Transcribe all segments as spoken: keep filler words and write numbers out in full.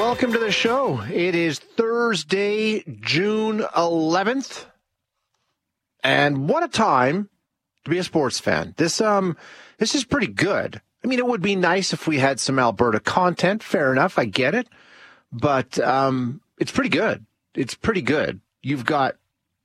Welcome to the show. It is Thursday, June eleventh. And what a time to be a sports fan. This um this is pretty good. I mean, it would be nice if we had some Alberta content. Fair enough, I get it. But um it's pretty good. It's pretty good. You've got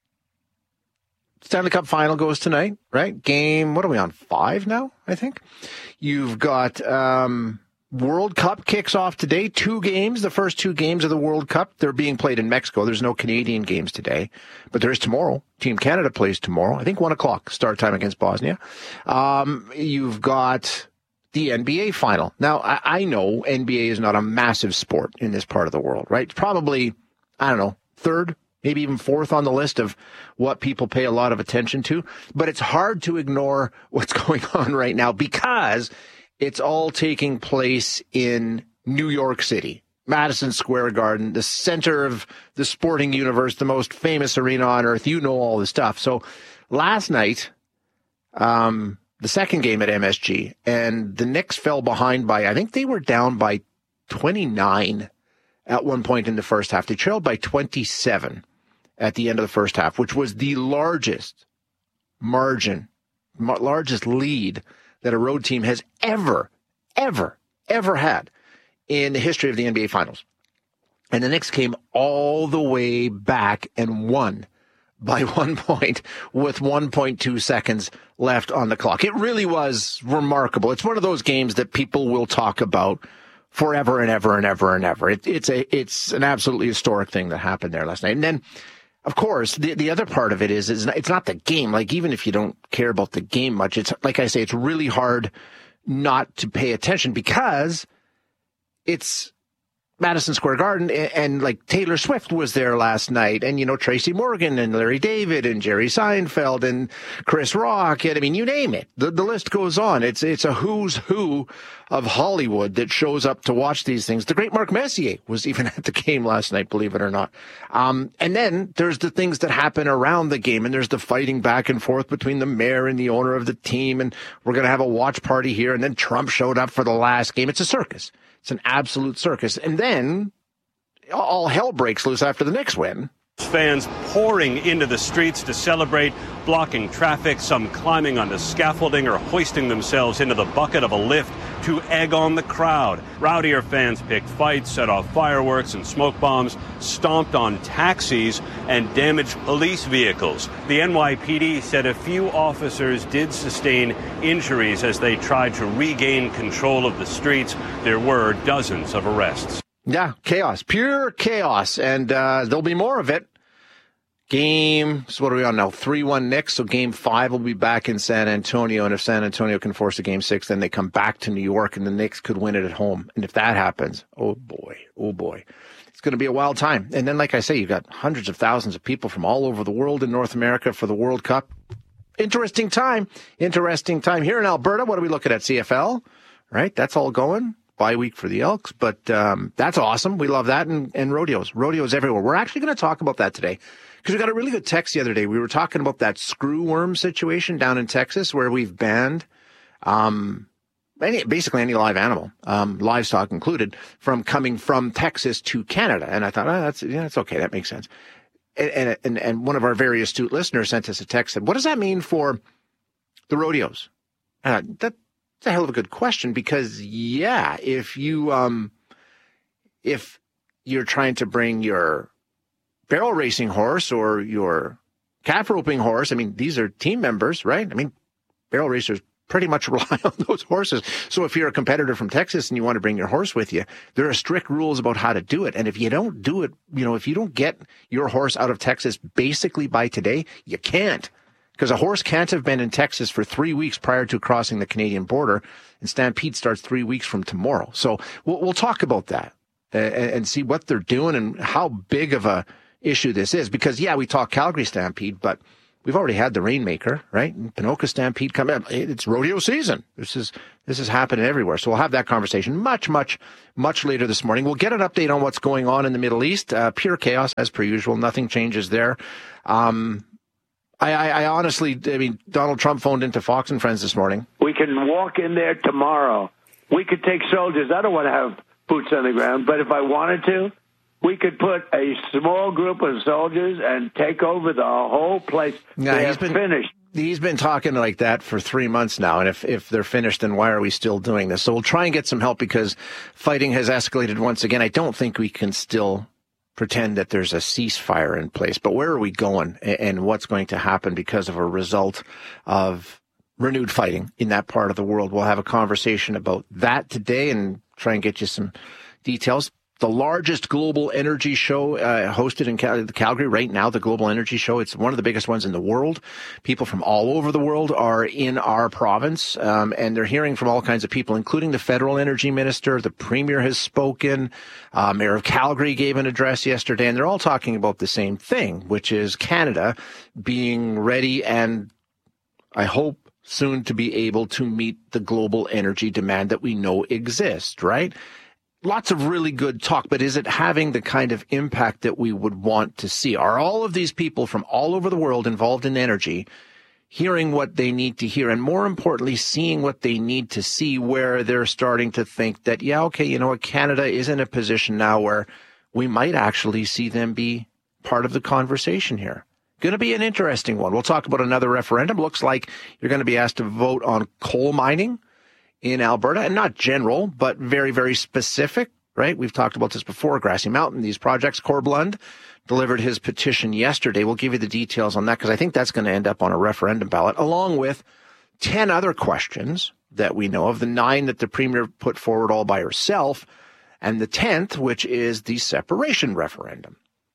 Stanley Cup final goes tonight, right? Game, what are we on, five now, I think? You've got um, World Cup kicks off today. Two games, the first two games of the World Cup, they're being played in Mexico. There's no Canadian games today, but there is tomorrow. Team Canada plays tomorrow. I think one o'clock start time against Bosnia. Um, you've got the N B A final. Now, I, I know N B A is not a massive sport in this part of the world, right? It's probably, I don't know, third, maybe even fourth on the list of what people pay a lot of attention to. But it's hard to ignore what's going on right now because it's all taking place in New York City, Madison Square Garden, the center of the sporting universe, the most famous arena on earth. You know all this stuff. So last night, um, the second game at M S G, and the Knicks fell behind by, I think they were down by twenty-nine at one point in the first half. They trailed by twenty-seven at the end of the first half, which was the largest margin, mar- largest lead that a road team has ever, ever, ever had in the history of the N B A Finals. And the Knicks came all the way back and won by one point with one point two seconds left on the clock. It really was remarkable. It's one of those games that people will talk about forever and ever and ever and ever. It, it's a, it's an absolutely historic thing that happened there last night. And then, of course, the, the other part of it is, is it's not the game. Like, even if you don't care about the game much, it's like I say, it's really hard not to pay attention because it's Madison Square Garden, and, and like Taylor Swift was there last night, and, you know, Tracy Morgan and Larry David and Jerry Seinfeld and Chris Rock, and I mean, you name it. The, the list goes on. It's it's a who's who of Hollywood that shows up to watch these things. The great Mark Messier was even at the game last night, believe it or not. Um, and then there's the things that happen around the game, and there's the fighting back and forth between the mayor and the owner of the team, and we're going to have a watch party here, and then Trump showed up for the last game. It's a circus. It's an absolute circus. And then all hell breaks loose after the Knicks win. Fans pouring into the streets to celebrate, blocking traffic, some climbing onto scaffolding or hoisting themselves into the bucket of a lift to egg on the crowd. Rowdier fans picked fights, set off fireworks and smoke bombs, stomped on taxis, and damaged police vehicles. The N Y P D said a few officers did sustain injuries as they tried to regain control of the streets. There were dozens of arrests. Yeah, chaos, pure chaos, and uh, there'll be more of it. Game, so what are we on now? three one Knicks, so game five will be back in San Antonio, and if San Antonio can force a game six, then they come back to New York, and the Knicks could win it at home. And if that happens, oh boy, oh boy, it's going to be a wild time. And then, like I say, you've got hundreds of thousands of people from all over the world in North America for the World Cup. Interesting time, interesting time. Here in Alberta, what are we looking at, C F L? Right, that's all going. Bye week for the Elks, but um, that's awesome. We love that, and, and rodeos. Rodeos everywhere. We're actually going to talk about that today because we got a really good text the other day. We were talking about that screw worm situation down in Texas where we've banned um, any, basically any live animal, um, livestock included, from coming from Texas to Canada. And I thought, oh, that's yeah, that's okay. That makes sense. And, and, and one of our very astute listeners sent us a text and said, what does that mean for the rodeos? Uh, that It's a hell of a good question because, yeah, if you um, if you're trying to bring your barrel racing horse or your calf roping horse, I mean, these are team members, right? I mean, barrel racers pretty much rely on those horses. So if you're a competitor from Texas and you want to bring your horse with you, there are strict rules about how to do it. And if you don't do it, you know, if you don't get your horse out of Texas basically by today, you can't. Because a horse can't have been in Texas for three weeks prior to crossing the Canadian border, and Stampede starts three weeks from tomorrow. So we'll, we'll talk about that and, and see what they're doing and how big of a issue this is. Because, yeah, we talk Calgary Stampede, but we've already had the Rainmaker, right? And Ponoka Stampede come in. It's rodeo season. This is this is happening everywhere. So we'll have that conversation much, much, much later this morning. We'll get an update on what's going on in the Middle East. Uh, pure chaos, as per usual. Nothing changes there. Um I, I, I honestly, I mean, Donald Trump phoned into Fox and Friends this morning. We can walk in there tomorrow. We could take soldiers. I don't want to have boots on the ground. But if I wanted to, we could put a small group of soldiers and take over the whole place. Yeah, They're he's been finished. He's been talking like that for three months now, and if if they're finished, then why are we still doing this? So we'll try and get some help because fighting has escalated once again. I don't think we can still pretend that there's a ceasefire in place, but where are we going and what's going to happen because of a result of renewed fighting in that part of the world? We'll have a conversation about that today and try and get you some details. The largest global energy show uh, hosted in Cal- Calgary right now, the Global Energy Show. It's one of the biggest ones in the world. People from all over the world are in our province, um, and they're hearing from all kinds of people, including the federal energy minister. The premier has spoken. Uh, Mayor of Calgary gave an address yesterday, and they're all talking about the same thing, which is Canada being ready and, I hope, soon to be able to meet the global energy demand that we know exists, right? Lots of really good talk, but is it having the kind of impact that we would want to see? Are all of these people from all over the world involved in energy hearing what they need to hear, and more importantly, seeing what they need to see, where they're starting to think that, yeah, okay, you know what, Canada is in a position now where we might actually see them be part of the conversation here? Going to be an interesting one. We'll talk about another referendum. Looks like you're going to be asked to vote on coal mining in Alberta, and not general, but very, very specific, right? We've talked about this before. Grassy Mountain, these projects. Corblund delivered his petition yesterday. We'll give you the details on that because I think that's going to end up on a referendum ballot, along with ten other questions that we know of, the nine that the premier put forward all by herself, and the tenth, which is the separation referendum.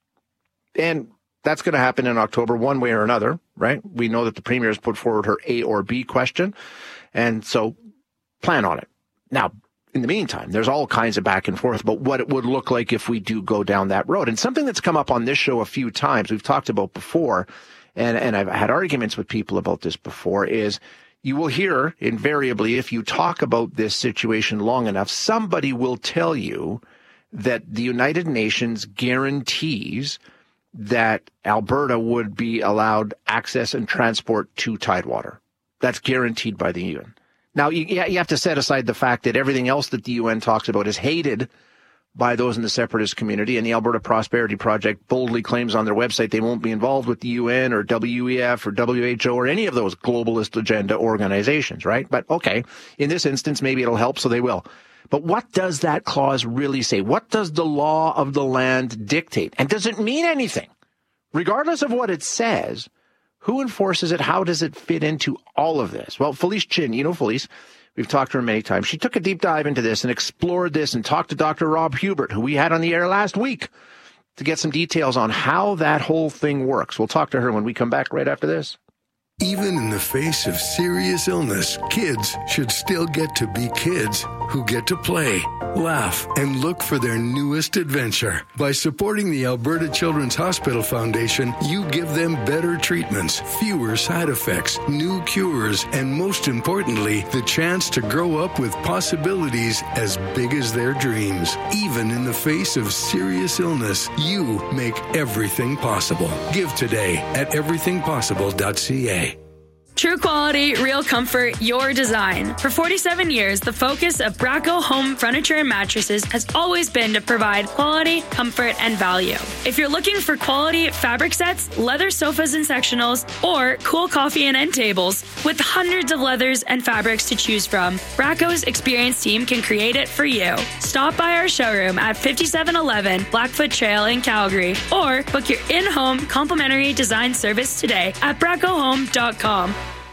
And that's going to happen in October one way or another, right? We know that the premier has put forward her A or B question, and so plan on it. Now, in the meantime, there's all kinds of back and forth about what it would look like if we do go down that road. And something that's come up on this show a few times, we've talked about before, and, and I've had arguments with people about this before, is you will hear invariably, if you talk about this situation long enough, somebody will tell you that the United Nations guarantees that Alberta would be allowed access and transport to Tidewater. That's guaranteed by the U N. Now, you, you have to set aside the fact that everything else that the U N talks about is hated by those in the separatist community, and the Alberta Prosperity Project boldly claims on their website they won't be involved with the U N or W E F or W H O or any of those globalist agenda organizations, right? But okay, in this instance, maybe it'll help, so they will. But what does that clause really say? What does the law of the land dictate? And does it mean anything? Regardless of what it says, who enforces it? How does it fit into all of this? Well, Felice Chin, you know Felice, we've talked to her many times. She took a deep dive into this and explored this and talked to Doctor Rob Hubert, who we had on the air last week, to get some details on how that whole thing works. We'll talk to her when we come back right after this. Even in the face of serious illness, kids should still get to be kids who get to play, laugh, and look for their newest adventure. By supporting the Alberta Children's Hospital Foundation, you give them better treatments, fewer side effects, new cures, and most importantly, the chance to grow up with possibilities as big as their dreams. Even in the face of serious illness, you make everything possible. Give today at everything possible dot c a. True quality, real comfort, your design. For forty-seven years, the focus of Bracco Home Furniture and Mattresses has always been to provide quality, comfort, and value. If you're looking for quality fabric sets, leather sofas and sectionals, or cool coffee and end tables, with hundreds of leathers and fabrics to choose from, Bracco's experienced team can create it for you. Stop by our showroom at fifty-seven eleven Blackfoot Trail in Calgary, or book your in-home complimentary design service today at bracco home dot com.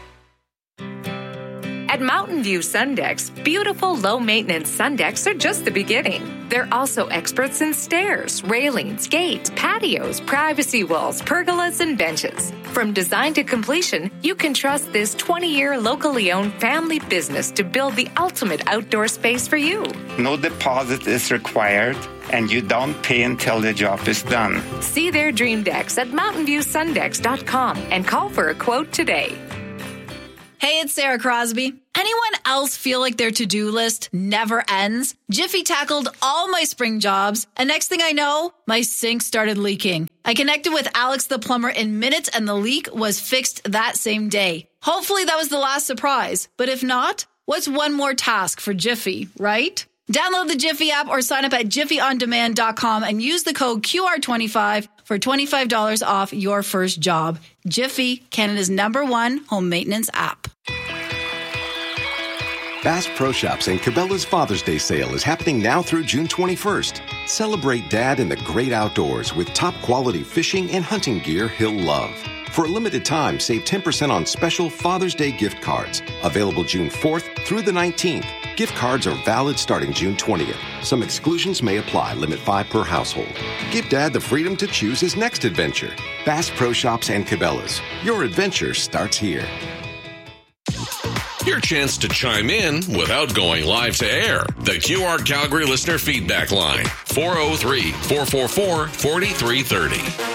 At Mountain View Sundex, beautiful low-maintenance Sundecks are just the beginning. They're also experts in stairs, railings, gates, patios, privacy walls, pergolas, and benches. From design to completion, you can trust this twenty-year locally owned family business to build the ultimate outdoor space for you. No deposit is required, and you don't pay until the job is done. See their dream decks at mountain view sundex dot com and call for a quote today. Hey, it's Sarah Crosby. Anyone else feel like their to-do list never ends? Jiffy tackled all my spring jobs, and next thing I know, my sink started leaking. I connected with Alex the plumber in minutes, and the leak was fixed that same day. Hopefully that was the last surprise, but if not, what's one more task for Jiffy, right? Download the Jiffy app or sign up at jiffy on demand dot com and use the code Q R twenty-five for twenty-five dollars off your first job. Jiffy, Canada's number one home maintenance app. Bass Pro Shops and Cabela's Father's Day sale is happening now through June twenty-first. Celebrate Dad in the great outdoors with top quality fishing and hunting gear he'll love. For a limited time, save ten percent on special Father's Day gift cards. Available June fourth through the nineteenth. Gift cards are valid starting June twentieth. Some exclusions may apply. Limit five per household. Give Dad the freedom to choose his next adventure. Bass Pro Shops and Cabela's. Your adventure starts here. Your chance to chime in without going live to air. The Q R Calgary Listener Feedback Line. four oh three, four four four, four three three oh.